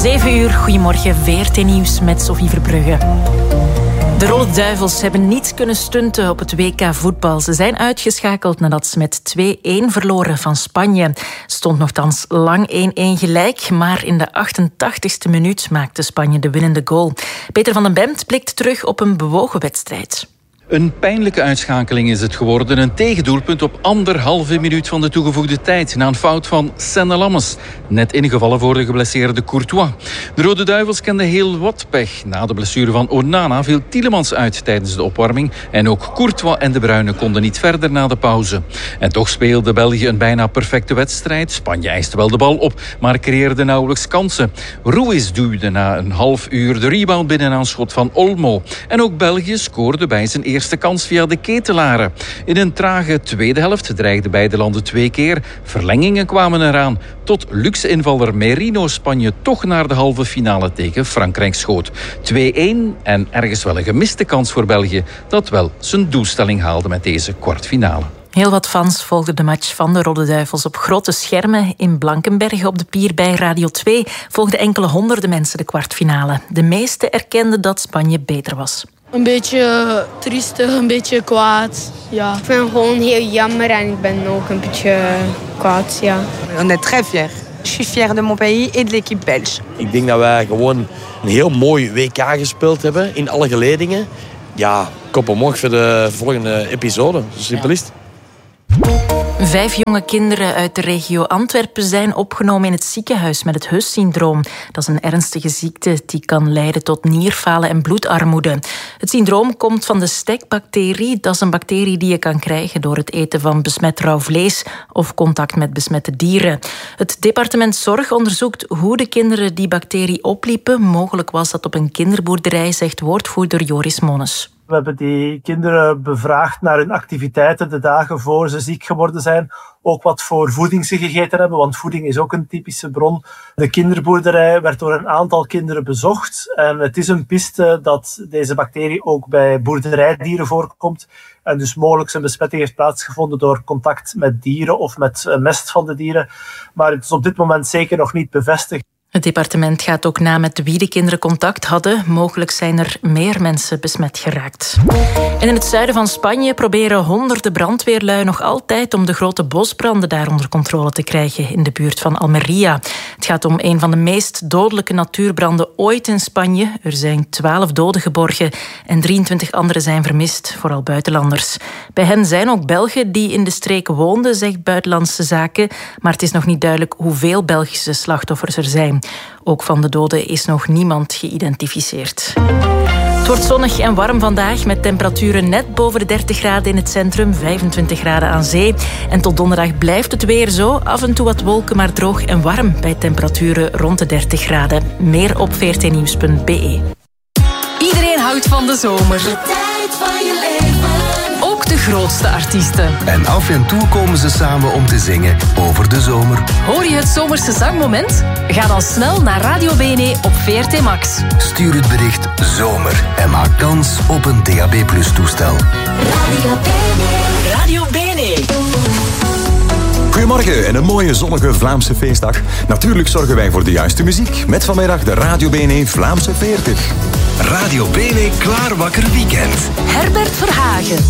7 uur, goedemorgen, VRT Nieuws met Sophie Verbrugge. De Rode Duivels hebben niet kunnen stunten op het WK voetbal. Ze zijn uitgeschakeld nadat ze met 2-1 verloren van Spanje. Stond nogthans lang 1-1 gelijk, maar in de 88ste minuut maakte Spanje de winnende goal. Peter van den Bemt blikt terug op een bewogen wedstrijd. Een pijnlijke uitschakeling is het geworden. Een tegendoelpunt op 1,5 minuut van de toegevoegde tijd. Na een fout van Senne Lammes. Net ingevallen voor de geblesseerde Courtois. De Rode Duivels kenden heel wat pech. Na de blessure van Onana viel Tielemans uit tijdens de opwarming. En ook Courtois en De Bruyne konden niet verder na de pauze. En toch speelde België een bijna perfecte wedstrijd. Spanje eiste wel de bal op, maar creëerde nauwelijks kansen. Ruiz duwde na een half uur de rebound binnen aan schot van Olmo. En ook België scoorde bij zijn eerste kans via de ketelaren. In een trage tweede helft dreigden beide landen 2 keer. Verlengingen kwamen eraan. Tot luxe invaller Merino Spanje toch naar de halve finale tegen Frankrijk schoot. 2-1 en ergens wel een gemiste kans voor België, dat wel zijn doelstelling haalde met deze kwartfinale. Heel wat fans volgden de match van de Rode Duivels op grote schermen. In Blankenberge op de pier bij Radio 2 volgden enkele honderden mensen de kwartfinale. De meesten erkenden dat Spanje beter was. Een beetje triestig, een beetje kwaad. Ja. Ik vind het gewoon heel jammer en ik ben ook een beetje kwaad. Ja. On est très fiers. Je suis fier de mon pays et de l'équipe belge. Ik denk dat wij gewoon een heel mooi WK gespeeld hebben in alle geledingen. Ja, kop omhoog voor de volgende episode. Zo simpel is het. 5 jonge kinderen uit de regio Antwerpen zijn opgenomen in het ziekenhuis met het HUS-syndroom. Dat is een ernstige ziekte die kan leiden tot nierfalen en bloedarmoede. Het syndroom komt van de stekbacterie. Dat is een bacterie die je kan krijgen door het eten van besmet rauw vlees of contact met besmette dieren. Het departement Zorg onderzoekt hoe de kinderen die bacterie opliepen. Mogelijk was dat op een kinderboerderij, zegt woordvoerder Joris Monnes. We hebben die kinderen bevraagd naar hun activiteiten de dagen voor ze ziek geworden zijn. Ook wat voor voeding ze gegeten hebben, want voeding is ook een typische bron. De kinderboerderij werd door een aantal kinderen bezocht. En het is een piste dat deze bacterie ook bij boerderijdieren voorkomt. En dus mogelijk een besmetting heeft plaatsgevonden door contact met dieren of met mest van de dieren. Maar het is op dit moment zeker nog niet bevestigd. Het departement gaat ook na met wie de kinderen contact hadden. Mogelijk zijn er meer mensen besmet geraakt. En in het zuiden van Spanje proberen honderden brandweerlui nog altijd om de grote bosbranden daar onder controle te krijgen in de buurt van Almería. Het gaat om een van de meest dodelijke natuurbranden ooit in Spanje. Er zijn 12 doden geborgen en 23 anderen zijn vermist, vooral buitenlanders. Bij hen zijn ook Belgen die in de streek woonden, zegt Buitenlandse Zaken. Maar het is nog niet duidelijk hoeveel Belgische slachtoffers er zijn. Ook van de doden is nog niemand geïdentificeerd. Het wordt zonnig en warm vandaag met temperaturen net boven de 30 graden in het centrum, 25 graden aan zee. En tot donderdag blijft het weer zo. Af en toe wat wolken, maar droog en warm bij temperaturen rond de 30 graden. Meer op vrtnieuws.be. Iedereen houdt van de zomer. De tijd van je leven. Ook de grootste artiesten. En af en toe komen ze samen om te zingen over de zomer. Hoor je het zomerse zangmoment? Ga dan snel naar Radio BNE op VRT Max. Stuur het bericht zomer en maak kans op een DAB+ toestel. Radio BNE. Radio BNE. Goedemorgen en een mooie zonnige Vlaamse feestdag. Natuurlijk zorgen wij voor de juiste muziek met vanmiddag de Radio BNE Vlaamse 40. Radio BNE Klaar Wakker Weekend. Herbert Verhagen.